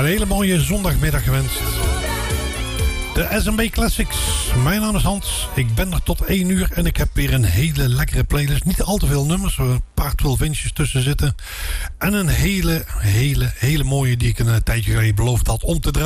Een hele mooie zondagmiddag gewenst. De SMB Classics. Mijn naam is Hans. Ik ben er tot 1 uur en ik heb weer een hele lekkere playlist. Niet al te veel nummers, er een paar 12-inches tussen zitten. En een hele mooie die ik een tijdje geleden beloofd had om te draaien.